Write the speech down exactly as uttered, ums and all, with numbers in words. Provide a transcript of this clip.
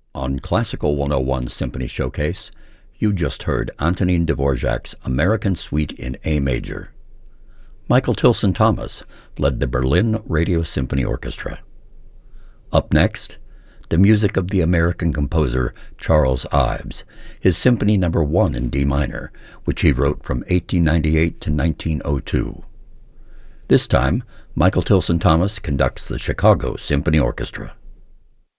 On Classical one oh one Symphony Showcase, you just heard Antonin Dvorak's American Suite in A major. Michael Tilson Thomas led the Berlin Radio Symphony Orchestra. Up next, the music of the American composer Charles Ives, his Symphony Number one in D minor, which he wrote from eighteen ninety-eight to nineteen oh two. This time, Michael Tilson Thomas conducts the Chicago Symphony Orchestra.